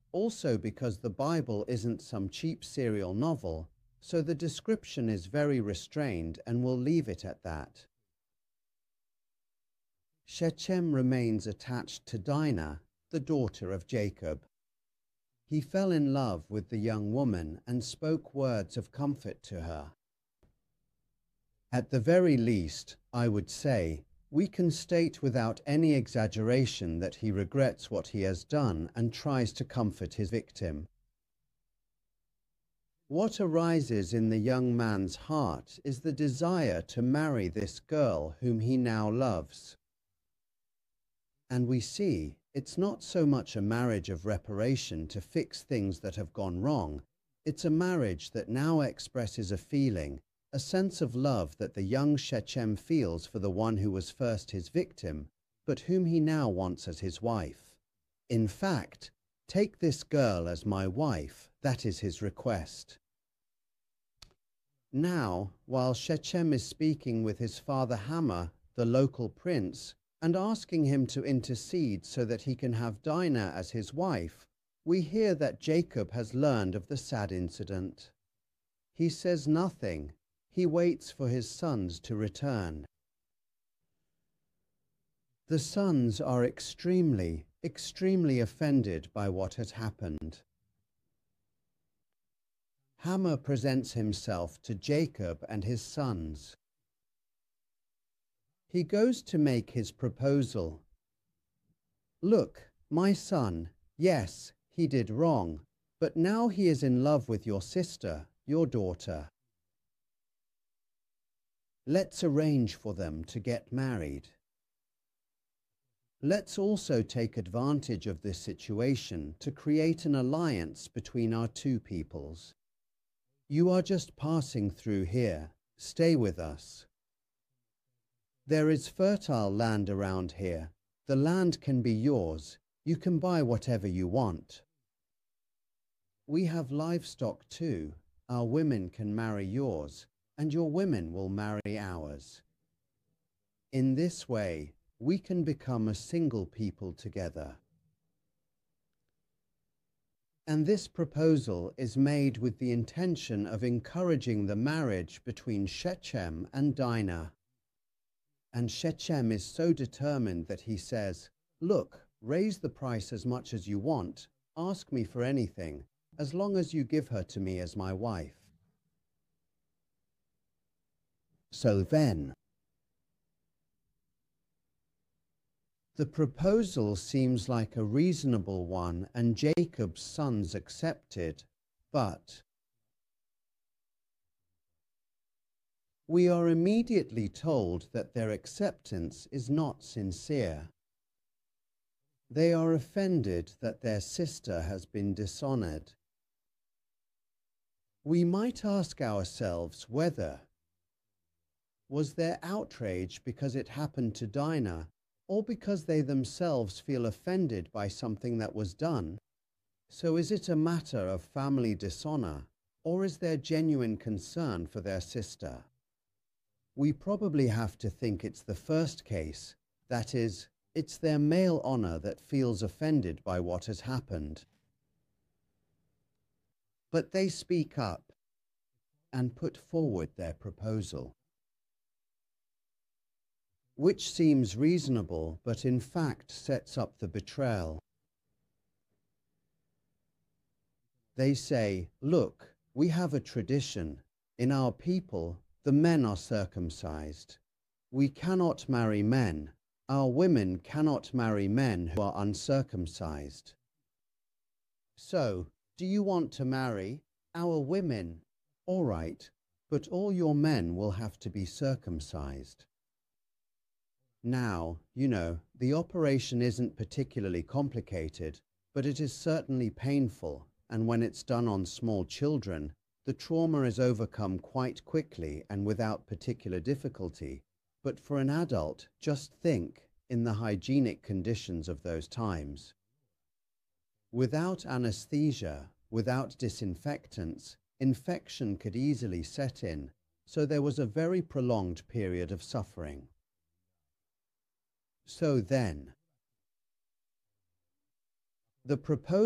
Also because the Bible isn't some cheap serial novel, so the description is very restrained and we'll leave it at that. Shechem remains attached to Dinah, the daughter of Jacob. He fell in love with the young woman and spoke words of comfort to her. At the very least, I would say, we can state without any exaggeration that he regrets what he has done and tries to comfort his victim. What arises in the young man's heart is the desire to marry this girl whom he now loves. And we see it's not so much a marriage of reparation to fix things that have gone wrong. It's a marriage that now expresses a feeling, a sense of love that the young Shechem feels for the one who was first his victim, but whom he now wants as his wife. In fact, take this girl as my wife, that is his request. Now, while Shechem is speaking with his father Hamor, the local prince, and asking him to intercede so that he can have Dinah as his wife, we hear that Jacob has learned of the sad incident. He says nothing. He waits for his sons to return. The sons are extremely offended by what has happened. Hamor presents himself to Jacob and his sons. He goes to make his proposal. Look, my son, yes, he did wrong, but now he is in love with your sister, your daughter. Let's arrange for them to get married. Let's also take advantage of this situation to create an alliance between our two peoples. You are just passing through here. Stay with us. There is fertile land around here. The land can be yours. You can buy whatever you want. We have livestock too. Our women can marry yours, and your women will marry ours. In this way, we can become a single people together. And this proposal is made with the intention of encouraging the marriage between Shechem and Dinah. And Shechem is so determined that he says, look, raise the price as much as you want, ask me for anything, as long as you give her to me as my wife. So then, the proposal seems like a reasonable one, and Jacob's sons accepted, but we are immediately told that their acceptance is not sincere. They are offended that their sister has been dishonored. We might ask ourselves whether was their outrage because it happened to Dinah, or because they themselves feel offended by something that was done. So is it a matter of family dishonor, or is there genuine concern for their sister? We probably have to think it's the first case, that is, it's their male honor that feels offended by what has happened. But they speak up and put forward their proposal, which seems reasonable, but in fact sets up the betrayal. They say, look, we have a tradition. In our people, the men are circumcised. We cannot marry men. Our women cannot marry men who are uncircumcised. So, do you want to marry our women? All right, but all your men will have to be circumcised. Now, you know, the operation isn't particularly complicated, but it is certainly painful, and when it's done on small children, the trauma is overcome quite quickly and without particular difficulty. But for an adult, just think in the hygienic conditions of those times. Without anesthesia, without disinfectants, infection could easily set in, so there was a very prolonged period of suffering. So then, the proposal